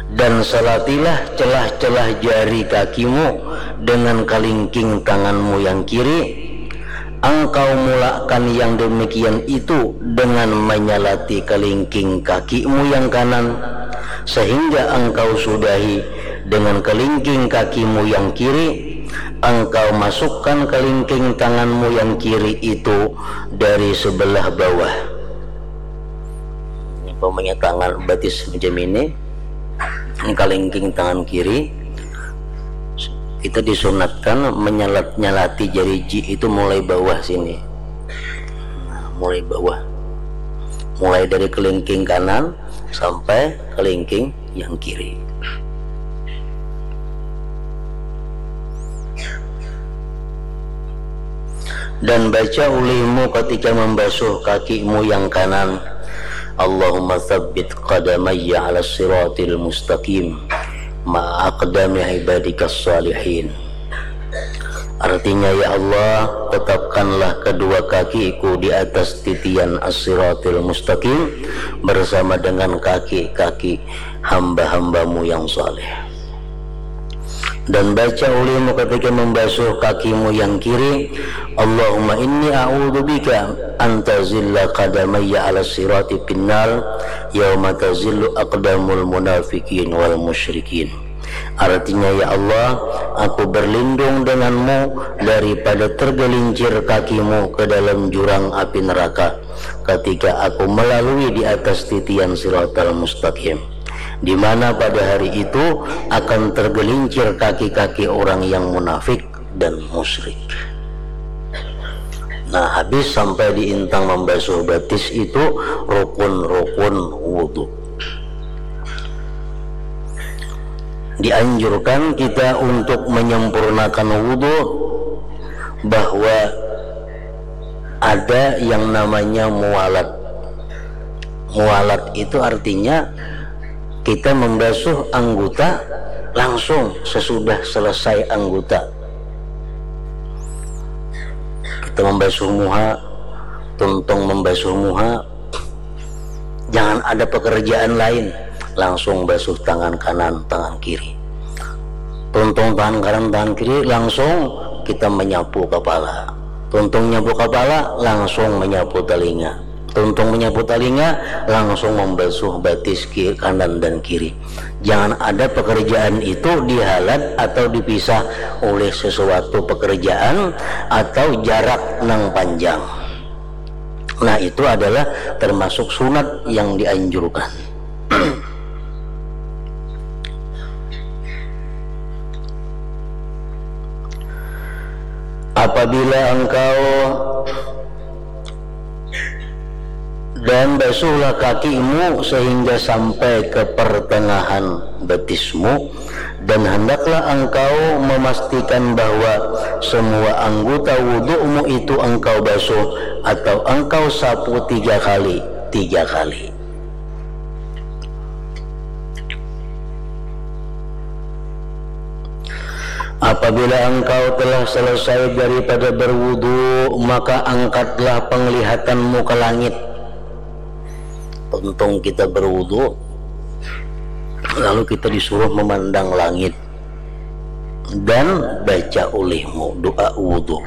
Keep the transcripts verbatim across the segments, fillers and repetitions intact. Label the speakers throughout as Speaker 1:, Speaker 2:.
Speaker 1: dan salatilah celah-celah jari kakimu dengan kalingking tanganmu yang kiri. Engkau mulakan yang demikian itu dengan menyalati kalingking kakimu yang kanan, sehingga engkau sudahi dengan kelingking kakimu yang kiri. Engkau masukkan kelingking tanganmu yang kiri itu dari sebelah bawah. Ini pemanya tangan batis macam ini, ini kelingking tangan kiri. Kita disunatkan menyalat-nyalati jari ji itu mulai bawah sini, nah, mulai bawah, mulai dari kelingking kanan sampai kelingking yang kiri. Dan baca olehmu ketika membasuh kakimu yang kanan, Allahumma tsabbit qadamayya 'ala siratil mustaqim ma aqdami ibadikas salihin. Artinya, ya Allah, tetapkanlah kedua kakiku di atas titian as-siratil mustaqim bersama dengan kaki-kaki hamba-hambamu yang saleh. Dan baca olehmu ketika membasuh kakimu yang kiri, Allahumma inni a'udzubika an tazilla qadamayya 'ala sirati finnar yauma tazillu aqdamul munafiqin wal musyrikin. Artinya, ya Allah, aku berlindung denganmu daripada tergelincir kakimu ke dalam jurang api neraka ketika aku melalui di atas titian siratal mustaqim, di mana pada hari itu akan tergelincir kaki-kaki orang yang munafik dan musyrik. Nah, habis sampai di intang membasuh batis itu rukun-rukun wudhu. Dianjurkan kita untuk menyempurnakan wudhu, bahwa ada yang namanya mualat. Mualat itu artinya kita membasuh anggota langsung sesudah selesai anggota. Kita membasuh muha, tuntung membasuh muha, jangan ada pekerjaan lain, langsung basuh tangan kanan, tangan kiri. Tuntung tangan kanan, tangan kiri, langsung kita menyapu kepala. Tuntung nyapu kepala, langsung menyapu telinga. Tuntung menyapu telinga, langsung membasuh batis kiri, kanan dan kiri. Jangan ada pekerjaan itu dihalat atau dipisah oleh sesuatu pekerjaan atau jarak nang panjang. Nah, itu adalah termasuk sunat yang dianjurkan. Apabila engkau dan basuhlah kakimu sehingga sampai ke pertengahan betismu, dan hendaklah engkau memastikan bahwa semua anggota wudhumu itu engkau basuh atau engkau sapu tiga kali, tiga kali. Apabila engkau telah selesai daripada berwudu, maka angkatlah penglihatanmu ke langit. Untung kita berwudu, lalu kita disuruh memandang langit dan baca olehmu doa wudu.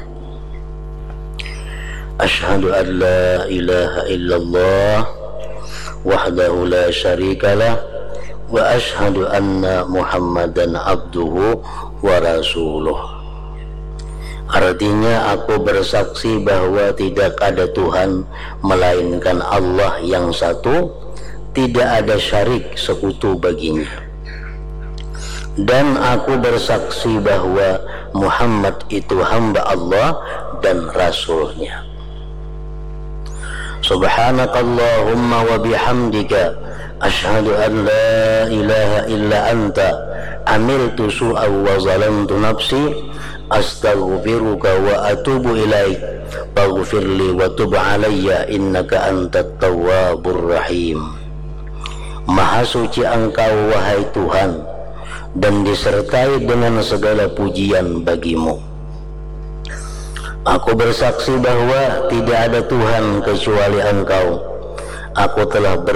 Speaker 1: Asyhadu an la ilaha illallah wahdahu la syarikalah wa asyhadu anna Muhammadan abduhu wa rasuluh. Artinya, aku bersaksi bahwa tidak ada Tuhan melainkan Allah yang satu, tidak ada syarik sekutu baginya. Dan aku bersaksi bahwa Muhammad itu hamba Allah dan Rasulnya. Subhanakallahumma wa bihamdika asyhadu an la ilaha illa anta amiltu su'a wa zalamtu nafsi astaghfiruka wa atubu ilaik faghfirli wa tub alayya innaka antat tawwabur rahim. Maha suci engkau wahai Tuhan, dan disertai dengan segala pujian bagimu. Aku bersaksi bahwa tidak ada Tuhan kecuali engkau. Aku telah ber